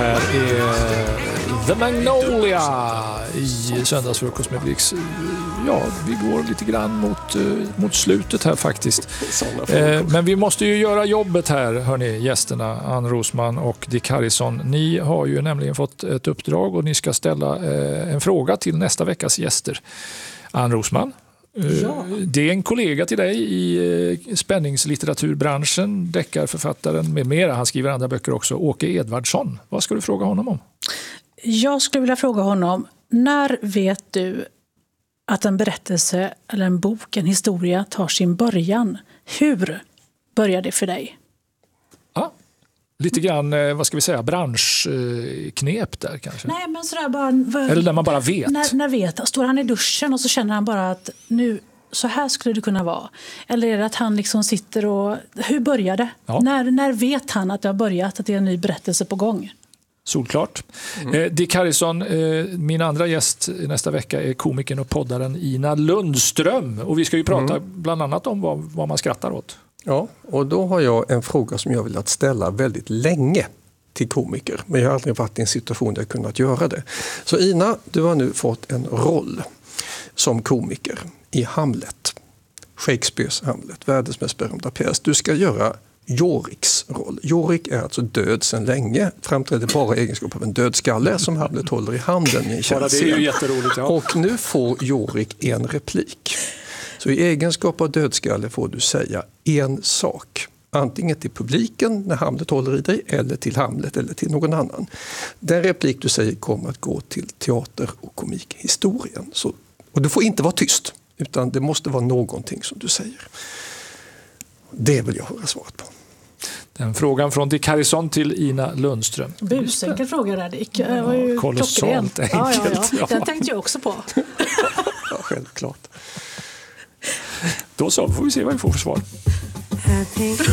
här är The Magnolia i söndagsfrukost med Blix. Ja, vi går lite grann mot slutet här faktiskt. Men vi måste ju göra jobbet här, hörni, gästerna Ann Rosman och Dick Harrison. Ni har ju nämligen fått ett uppdrag och ni ska ställa en fråga till nästa veckas gäster. Ann Rosman. Ja. Det är en kollega till dig i spänningslitteraturbranschen, deckarförfattaren med mera. Han skriver andra böcker också. Åke Edvardsson. Vad ska du fråga honom om? Jag skulle vilja fråga honom, när vet du att en berättelse eller en bok, en historia tar sin början? Hur börjar det för dig? Ja, lite grann, vad ska vi säga, branschknep där kanske. Nej, men sådär bara... Eller där man bara vet. När vet. Står han i duschen och så känner han bara att nu, så här skulle det kunna vara. Eller är det att han liksom sitter och... Hur börjar det? Ja. När vet han att det har börjat, att det är en ny berättelse på gång? Solklart. Dick Harrison, min andra gäst nästa vecka är komikern och poddaren Ina Lundström. Och vi ska ju prata bland annat om vad man skrattar åt. Ja, och då har jag en fråga som jag vill att ställa väldigt länge till komiker. Men jag har aldrig varit i en situation där jag kunnat göra det. Så Ina, du har nu fått en roll som komiker i Hamlet. Shakespeares Hamlet, världens mest berömda pjäs. Du ska göra Yoriks roll. Yorik är alltså död sedan länge, framträder bara i egenskap av en dödskalle som Hamlet håller i handen i en känd scen. Det är ju jätteroligt, ja. Och nu får Yorik en replik. Så i egenskap av dödskalle får du säga en sak. Antingen till publiken när Hamlet håller i dig, eller till Hamlet eller till någon annan. Den replik du säger kommer att gå till teater- och komikhistorien. Och du får inte vara tyst, utan det måste vara någonting som du säger. Det vill jag höra svaret på. Den frågan från Dick Harrison till Ina Lundström. Busenkel fråga där, Dick. Det var ju kolossalt enkelt. Ja. Den tänkte jag också på. Ja, självklart. Då så, får vi se vad vi får för svar. I think